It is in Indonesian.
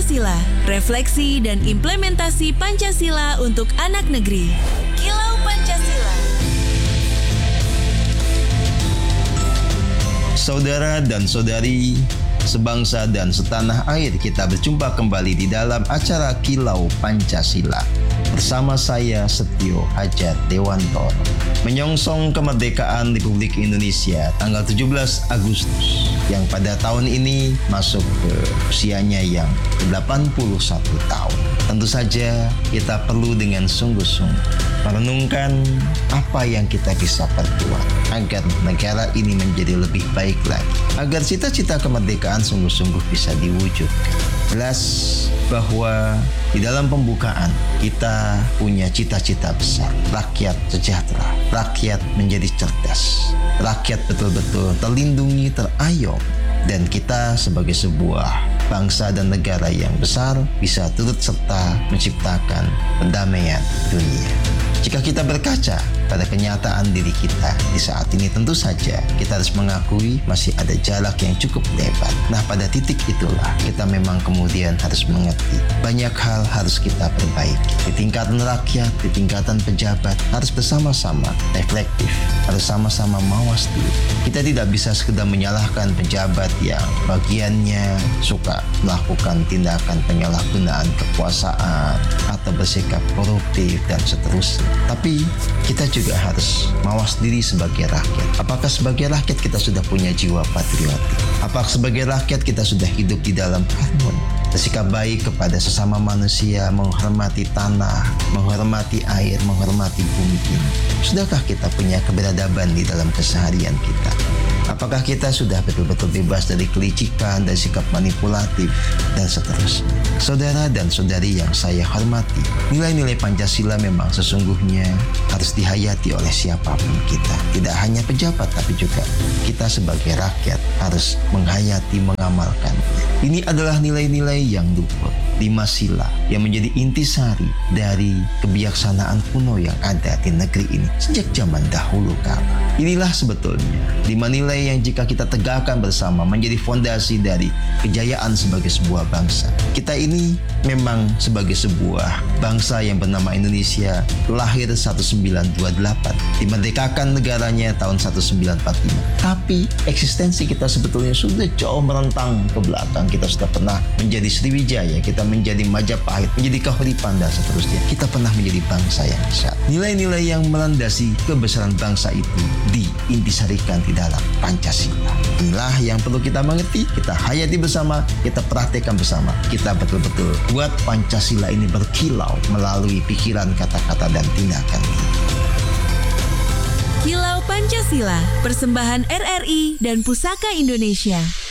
Pancasila, refleksi dan implementasi Pancasila untuk anak negeri. Kilau Pancasila. Saudara dan saudari, sebangsa dan setanah air, kita berjumpa kembali di dalam acara Kilau Pancasila. Bersama saya Setio Hadjat Dewantoro, menyongsong kemerdekaan Republik Indonesia tanggal 17 Agustus yang pada tahun ini masuk ke usianya yang ke-81 tahun. Tentu saja kita perlu dengan sungguh-sungguh merenungkan apa yang kita bisa perbuat agar negara ini menjadi lebih baik lagi, agar cita-cita kemerdekaan sungguh-sungguh bisa diwujudkan. Jelas bahwa di dalam pembukaan kita punya cita-cita besar, rakyat sejahtera, rakyat menjadi cerdas, rakyat betul-betul terlindungi, terayom, dan kita sebagai sebuah bangsa dan negara yang besar bisa turut serta menciptakan perdamaian dunia. Jika kita berkaca pada kenyataan diri kita di saat ini, tentu saja kita harus mengakui masih ada jarak yang cukup lebar. Nah, pada titik itulah kita memang kemudian harus mengerti banyak hal harus kita perbaiki. Di tingkatan rakyat, di tingkatan pejabat, harus bersama-sama reflektif, harus sama-sama mawas diri. Kita tidak bisa sekedar menyalahkan pejabat yang bagiannya suka melakukan tindakan penyalahgunaan kekuasaan atau bersikap koruptif dan seterusnya. Tapi kita juga harus mawas diri sebagai rakyat. Apakah sebagai rakyat kita sudah punya jiwa patriotik? Apakah sebagai rakyat kita sudah hidup di dalam harmoni, bersikap baik kepada sesama manusia, menghormati tanah, menghormati air, menghormati bumi ini? Sudahkah kita punya keberadaban di dalam keseharian kita? Apakah kita sudah betul-betul bebas dari kelicikan, dari sikap manipulatif, dan seterusnya? Saudara dan saudari yang saya hormati, nilai-nilai Pancasila memang sesungguhnya harus dihayati oleh siapapun kita. Tidak hanya pejabat, tapi juga kita sebagai rakyat harus menghayati, mengamalkannya. Ini adalah nilai-nilai yang luhur, 5 sila yang menjadi intisari dari kebijaksanaan kuno yang ada di negeri ini sejak zaman dahulu kala. Inilah sebetulnya 5 nilai yang jika kita tegakkan bersama menjadi fondasi dari kejayaan sebagai sebuah bangsa. Kita ini memang sebagai sebuah bangsa yang bernama Indonesia lahir 1928, dimerdekakan negaranya tahun 1945. Tapi eksistensi kita sebetulnya sudah jauh merentang ke belakang. Kita sudah pernah menjadi Sriwijaya, kita menjadi Majapahit, menjadi Kahuripan, dan seterusnya. Kita pernah menjadi bangsa yang besar. Nilai-nilai yang melandasi kebesaran bangsa itu diintisarikan di dalam Pancasila. Inilah yang perlu kita mengerti, kita hayati bersama, kita praktekkan bersama. Kita betul-betul buat Pancasila ini berkilau melalui pikiran, kata-kata, dan tindakan. Kilau Pancasila, persembahan RRI dan Pusaka Indonesia.